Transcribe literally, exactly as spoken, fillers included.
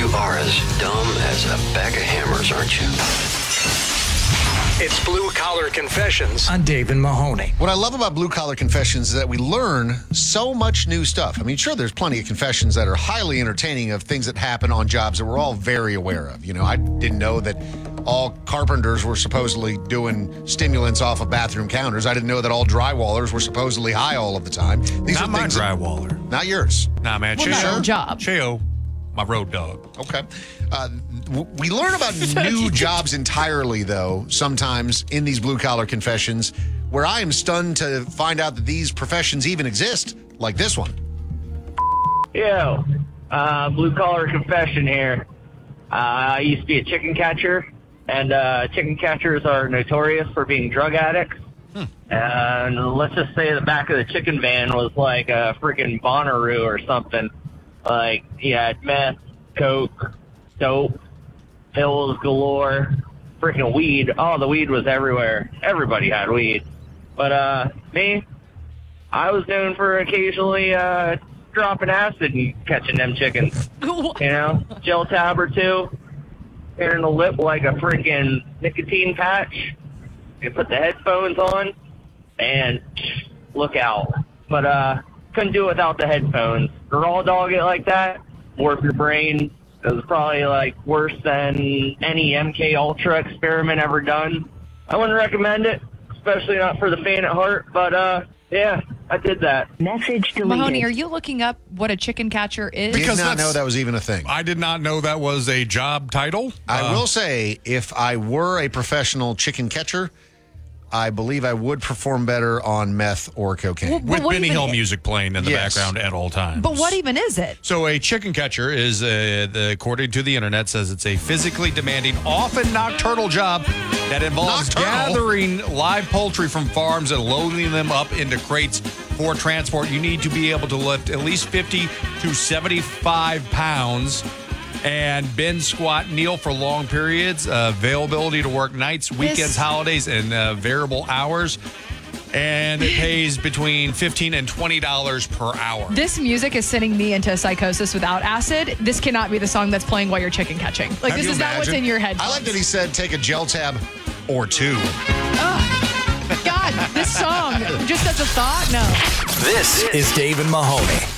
You are as dumb as a bag of hammers, aren't you? It's Blue Collar Confessions on Dave and Mahoney. What I love about Blue Collar Confessions is that we learn so much new stuff. I mean, sure, there's plenty of confessions that are highly entertaining of things that happen on jobs that we're all very aware of. You know, I didn't know that all carpenters were supposedly doing stimulants off of bathroom counters. I didn't know that all drywallers were supposedly high all of the time. These Not are my things that- drywaller. Not yours. Nah, man. Well, Cheo. not our job. Cheo, my road dog. Okay. Uh, w- we learn about new jobs entirely, though, sometimes in these Blue Collar Confessions, where I am stunned to find out that these professions even exist, like this one. Yo, uh, Blue Collar Confession here. Uh, I used to be a chicken catcher, and uh, chicken catchers are notorious for being drug addicts. Hmm. And let's just say the back of the chicken van was like a freaking Bonnaroo or something. Like, he had meth, coke, dope, pills galore, freaking weed. Oh, the weed was everywhere. Everybody had weed. But uh, me, I was known for occasionally uh, dropping acid and catching them chickens. You know, gel tab or two, here in the lip like a freaking nicotine patch. You put the headphones on, and look out. But uh, couldn't do it without the headphones. Raw dog it like that, warp your brain. It was probably like worse than any M K Ultra experiment ever done. I wouldn't recommend it, especially not for the faint at heart. But uh, yeah, I did that. Message deleted. Mahoney, are you looking up what a chicken catcher is? Did Because not that's- know that was even a thing. I did not know that was a job title. I Uh, will say, if I were a professional chicken catcher, I believe I would perform better on meth or cocaine. Well, with what Benny even- Hill music playing in the Yes. background at all times. But what even is it? So a chicken catcher is, uh, the, according to the internet, says it's a physically demanding, often nocturnal job that involves Nocturnal? gathering live poultry from farms and loading them up into crates for transport. You need to be able to lift at least fifty to seventy-five pounds and bend, squat, kneel for long periods, uh, availability to work nights, weekends, This- holidays, and uh, variable hours. And it pays between fifteen dollars and twenty dollars per hour. This music is sending me into psychosis without acid. This cannot be the song that's playing while you're chicken catching. Like, Have this you is not what's imagined? in your head. I like that he said take a gel tab or two. God, this song, just as a thought, no. This is Dave and Mahoney.